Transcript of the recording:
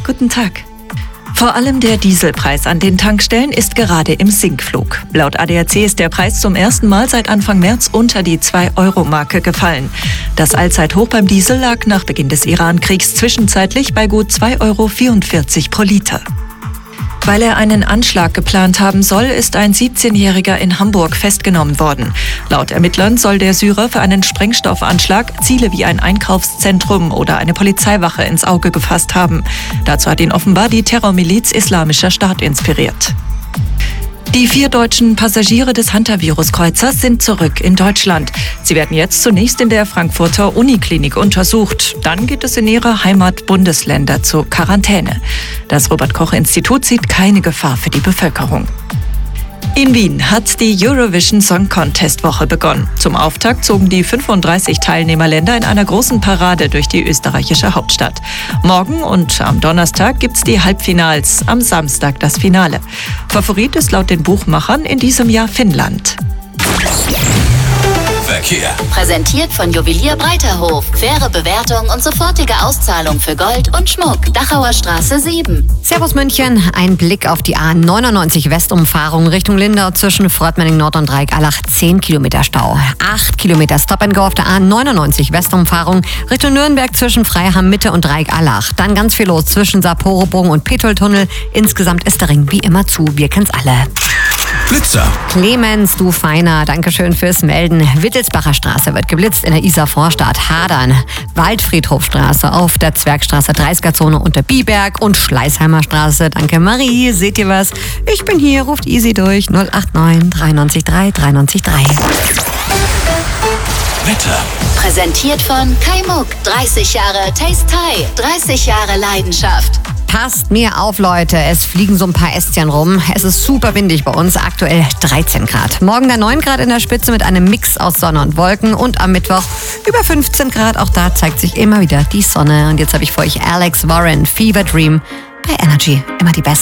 guten Tag. Vor allem der Dieselpreis an den Tankstellen ist gerade im Sinkflug. Laut ADAC ist der Preis zum ersten Mal seit Anfang März unter die 2-Euro-Marke gefallen. Das Allzeithoch beim Diesel lag nach Beginn des Iran-Kriegs zwischenzeitlich bei gut 2,44 Euro pro Liter. Weil er einen Anschlag geplant haben soll, ist ein 17-Jähriger in Hamburg festgenommen worden. Laut Ermittlern soll der Syrer für einen Sprengstoffanschlag Ziele wie ein Einkaufszentrum oder eine Polizeiwache ins Auge gefasst haben. Dazu hat ihn offenbar die Terrormiliz Islamischer Staat inspiriert. Die 4 deutschen Passagiere des Hantavirus-Kreuzers sind zurück in Deutschland. Sie werden jetzt zunächst in der Frankfurter Uniklinik untersucht. Dann geht es in ihre Heimatbundesländer zur Quarantäne. Das Robert-Koch-Institut sieht keine Gefahr für die Bevölkerung. In Wien hat die Eurovision Song Contest Woche begonnen. Zum Auftakt zogen die 35 Teilnehmerländer in einer großen Parade durch die österreichische Hauptstadt. Morgen und am Donnerstag gibt's die Halbfinals, am Samstag das Finale. Favorit ist laut den Buchmachern in diesem Jahr Finnland. Verkehr. Präsentiert von Juwelier Breiterhof. Faire Bewertung und sofortige Auszahlung für Gold und Schmuck. Dachauer Straße 7. Servus München, ein Blick auf die A99 Westumfahrung Richtung Lindau zwischen Fröttmenning Nord und Dreieck-Allach. 10 Kilometer Stau. 8 Kilometer Stop-and-Go auf der A99 Westumfahrung Richtung Nürnberg zwischen Freiham Mitte und Dreieck-Allach. Dann ganz viel los zwischen Saporobogen und Petroltunnel. Insgesamt ist der Ring wie immer zu. Wir kennen's alle. Blitzer. Clemens, du Feiner, dankeschön fürs Melden. Wittelsbacher Straße wird geblitzt in der Isar-Vorstadt. Hadern, Waldfriedhofstraße auf der Zwergstraße 30er-Zone unter Biberg und Schleißheimer Straße. Danke Marie, seht ihr was? Ich bin hier, ruft easy durch 089 93 3 93 3. Wetter. Präsentiert von Kai Muck. 30 Jahre Taste Thai. 30 Jahre Leidenschaft. Passt mir auf, Leute. Es fliegen so ein paar Ästchen rum. Es ist super windig bei uns. Aktuell 13 Grad. Morgen dann 9 Grad in der Spitze mit einem Mix aus Sonne und Wolken. Und am Mittwoch über 15 Grad. Auch da zeigt sich immer wieder die Sonne. Und jetzt habe ich für euch Alex Warren, Fever Dream bei Energy. Immer die Beste.